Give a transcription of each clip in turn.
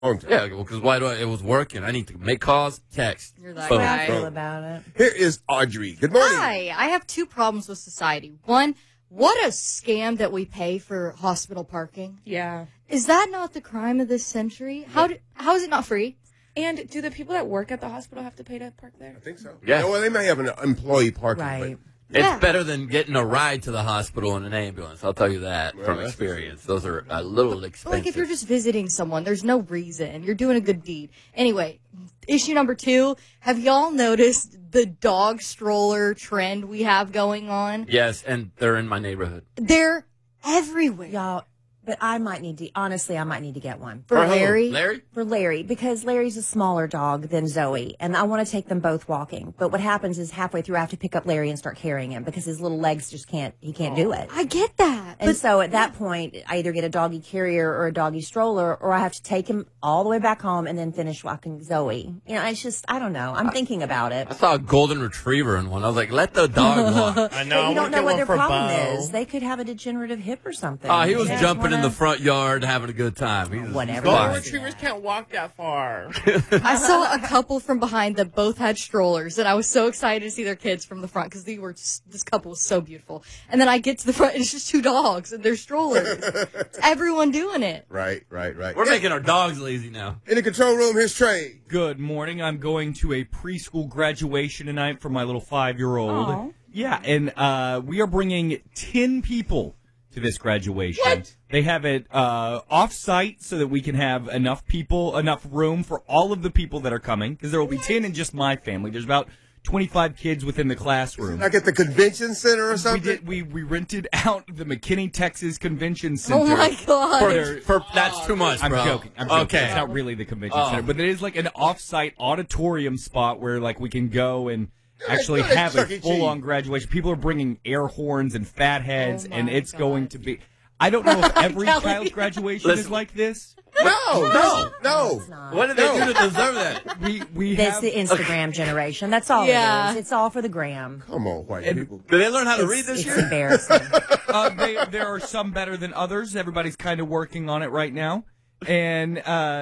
Long time. Yeah, because it was working. I need to make calls, text. You're that Boom. guy. I feel about it. Here is Audrey. Good morning. Hi, I have two problems with society. One, what a scam that we pay for hospital parking. Yeah. Is that not the crime of this century? How is it not free? And do the people that work at the hospital have to pay to park there? I think so. Yeah. Well, they may have an employee parking. Right. Yeah. It's better than getting a ride to the hospital in an ambulance. I'll tell you that from that's experience. Those are a little expensive. Like if you're just visiting someone, there's no reason. You're doing a good deed. Anyway, issue number 2, have y'all noticed the dog stroller trend we have going on? Yes, and they're in my neighborhood. They're everywhere. Y'all, but I might need to get one. For who? Larry? Larry? For Larry, because Larry's a smaller dog than Zoe, and I want to take them both walking. But what happens is halfway through, I have to pick up Larry and start carrying him because his little legs just can't do it. I get that. And so at that point, I either get a doggy carrier or a doggy stroller, or I have to take him all the way back home and then finish walking Zoe. You know, it's just, I don't know. I'm thinking about it. I saw a golden retriever in one. I was like, let the dog walk. I know. But you don't know what their problem Bo. is. They could have a degenerative hip or something. Oh, he was They just jumping in the wanna- front yard having a good time. He was Whatever. Golden fine. retrievers can't walk that far. I saw a couple from behind that both had strollers, and I was so excited to see their kids from the front because this couple was so beautiful. And then I get to the front, and it's just 2 dogs and their strollers. It's everyone doing it. Right. We're making our dogs lazy now. In the control room, here's Trey. Good morning. I'm going to a preschool graduation tonight for my little 5-year-old. Aw. Yeah, and we are bringing 10 people to this graduation. What? They have it off-site so that we can have enough room for all of the people that are coming, because there will be 10 in just my family. There's about 25 kids within the classroom. Like at the convention center or something? We rented out the McKinney, Texas Convention Center. Oh my god! That's too much, I'm bro. joking. Okay. It's not really the convention center, but it is like an off-site auditorium spot where like we can go and actually like have Chuck a E. full-on Cheese. graduation. People are bringing air horns and fat heads, Oh and my it's God. going to be. I don't know if every Kelly. child's graduation is Listen. like this. No. It's not. What did they do to deserve that? We That's have the Instagram generation. That's all Yeah. it is. It's all for the gram. Come on, white people. Did they learn how to read this It's year? embarrassing. there are some better than others. Everybody's kind of working on it right now. And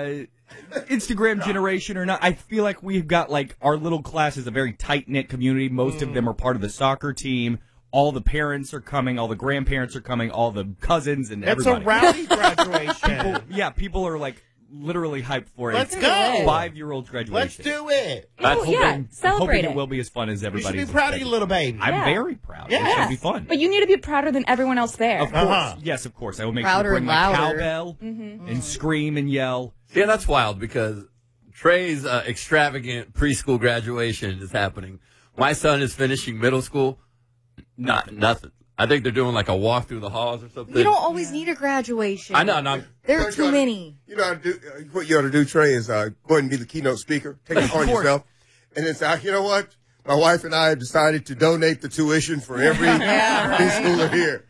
Instagram generation or not, I feel like we've got like our little class is a very tight-knit community. Most of them are part of the soccer team. All the parents are coming. All the grandparents are coming. All the cousins and It's everybody. a rowdy graduation. People are like literally hyped for Let's a go. 5-year-old graduation. Let's do it. I'm hoping, yeah, I'm celebrate hoping it. it will be as fun as You should everybody's. be proud of your little baby. I'm Yeah. very proud. Yeah. It should be fun. But you need to be prouder than everyone else there. Of course. Uh-huh. Yes, of course. I will make Prouder sure to bring and my louder. cowbell and scream and yell. Yeah, that's wild because Trey's extravagant preschool graduation is happening. My son is finishing middle school. Nothing. I think they're doing like a walk through the halls or something. You don't always need a graduation. I know. No, There are too many. You know how to do, what you ought to do, Trey, is go ahead and be the keynote speaker. Take it upon course. yourself. And then say, you know what? My wife and I have decided to donate the tuition for every preschooler here.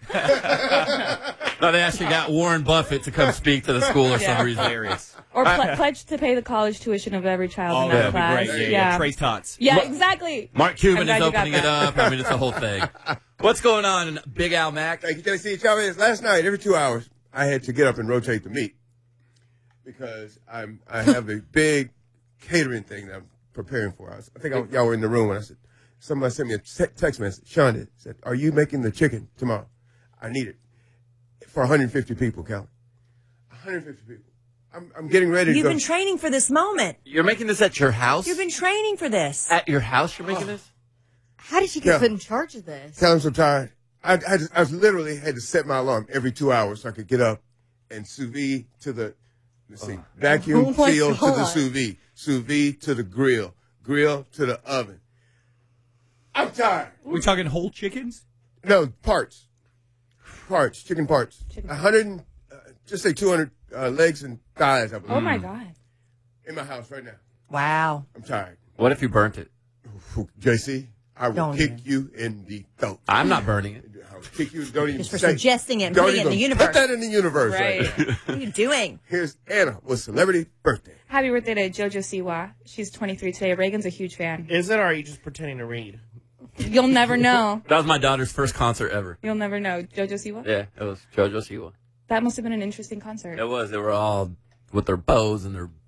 no, they actually got Warren Buffett to come speak to the school or some reason. Hilarious. Or pledge to pay the college tuition of every child Oh, in that'd that be class. great. Yeah. Trey's Tots. Yeah, exactly. Mark Cuban I'm is glad you got opening it that. up. I mean, it's a whole thing. What's going on, Big Al Mac? Thank you, JC. Chavez. Last night, every 2 hours, I had to get up and rotate the meat because I have a big catering thing that I'm preparing for. I think y'all were in the room when I said, somebody sent me a text message. Sean did. Said, are you making the chicken tomorrow? I need it for 150 people, Kelly. 150 people. I'm getting ready to You've go. been training for this moment. You're making this at your house? You've been training for this. At your house you're making this? How did you get Yeah. put in charge of this? Tell him I'm tired. I literally had to set my alarm every 2 hours so I could get up and sous vide to the, let's see, vacuum Oh my seal to the God. sous vide to the grill to the oven. I'm tired. We talking whole chickens? No, chicken parts. 100, just say 200 legs and thighs, I believe, Oh, my God. in my house right now. Wow. I'm tired. What if you burnt it? JC, I will Don't kick even. you in the throat. I'm not burning it. I will kick you. Don't even Just for say- suggesting it and don't putting it in the even universe. Put that in the universe. Right. What are you doing? Here's Anna with celebrity birthday. Happy birthday to JoJo Siwa. She's 23 today. Reagan's a huge fan. Is it, or are you just pretending to read? You'll never know. That was my daughter's first concert ever. You'll never know. JoJo Siwa? Yeah, it was JoJo Siwa. That must have been an interesting concert. It was. They were all with their bows and their